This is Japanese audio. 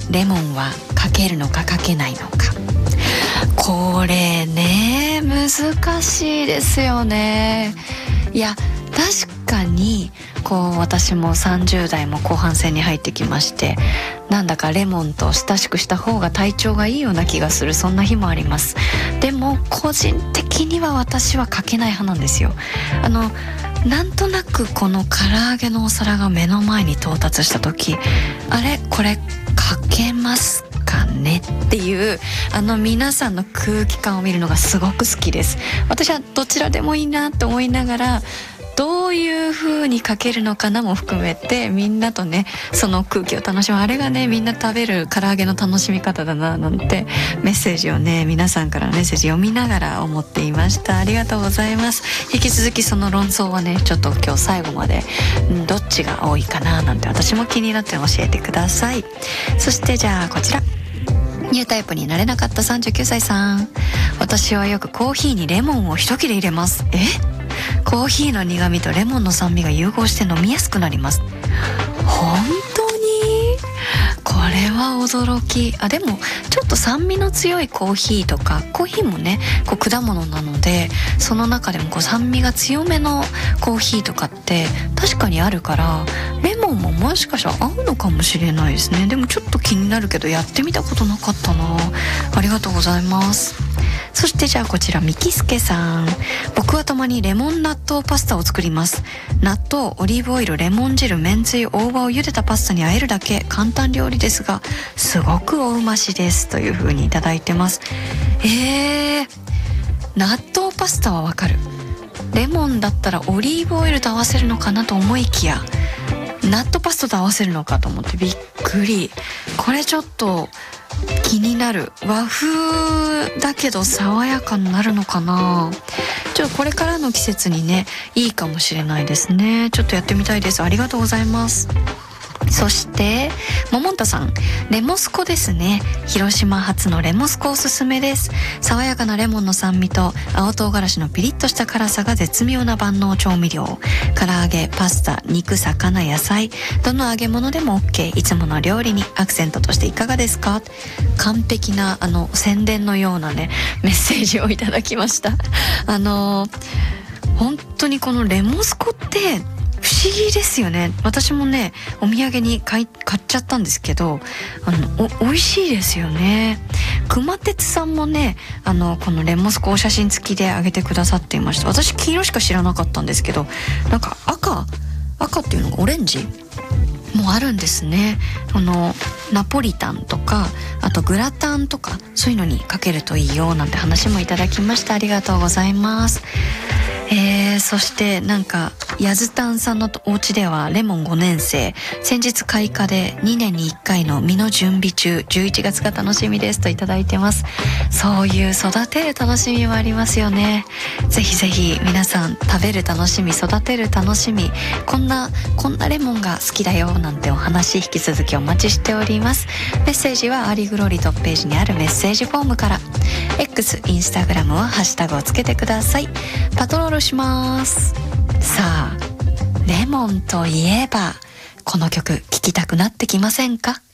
レモンはかけるのかかけないのか。これね、難しいですよね。いや、確かにこう私も30代も後半戦に入ってきまして、なんだかレモンと親しくした方が体調がいいような気がする、そんな日もあります。でも個人的には私はかけない派なんですよ。なんとなくこの唐揚げのお皿が目の前に到達した時、あれこれかけますかねっていう皆さんの空気感を見るのがすごく好きです。私はどちらでもいいなと思いながら、どういう風にかけるのかなも含めてみんなとね、その空気を楽しむ、あれがねみんな食べる唐揚げの楽しみ方だななんてメッセージをね、皆さんからのメッセージ読みながら思っていました。ありがとうございます。引き続きその論争はね、ちょっと今日最後までどっちが多いかななんて私も気になって教えてください。そしてじゃあこちら、ニュータイプになれなかった39歳さん。私はよくコーヒーにレモンを一切れ入れます。コーヒーの苦味とレモンの酸味が融合して飲みやすくなります。本当に？これは驚き。でもちょっと酸味の強いコーヒーとか、コーヒーもねこう果物なので、その中でもこう酸味が強めのコーヒーとかって確かにあるから、レモンももしかしたら合うのかもしれないですね。でもちょっと気になるけどやってみたことなかったな。ありがとうございます。そしてじゃあこちら、ミキスケさん。僕はたまにレモン納豆パスタを作ります。納豆、オリーブオイル、レモン汁、めんつゆ、大葉を茹でたパスタに和えるだけ、簡単料理ですがすごくおうましです、という風にいただいてます。納豆パスタはわかる。レモンだったらオリーブオイルと合わせるのかなと思いきや、納豆パスタと合わせるのかと思ってびっくり。これちょっと気になる。和風だけど爽やかになるのかな。ちょっとこれからの季節にねいいかもしれないですね。ちょっとやってみたいです。ありがとうございます。そしてももんたさん、レモスコですね。広島発のレモスコおすすめです。爽やかなレモンの酸味と青唐辛子のピリッとした辛さが絶妙な万能調味料。唐揚げ、パスタ、肉、魚、野菜、どの揚げ物でも OK。 いつもの料理にアクセントとしていかがですか。完璧な宣伝のようなねメッセージをいただきました。本当にこのレモスコって不思議ですよね。私もねお土産に買っちゃったんですけど、美味しいですよね。熊鉄さんもねこのレモスコを写真付きであげてくださっていました。私黄色しか知らなかったんですけど、なんか赤っていうのがオレンジもあるんですね。ナポリタンとか、あとグラタンとかそういうのにかけるといいよなんて話もいただきました。ありがとうございます。そしてなんかヤズタンさんのお家ではレモン5年生、先日開花で2年に1回の実の準備中、11月が楽しみですといただいてます。そういう育てる楽しみもありますよね。ぜひぜひ皆さん、食べる楽しみ、育てる楽しみ、こんなレモンが好きだよなんてお話引き続きお待ちしております。メッセージはアリグローリトップページにあるメッセージフォームから、 X、インスタグラムはハッシュタグをつけてください。パトロールします。さあ、レモンといえばこの曲聴きたくなってきませんか？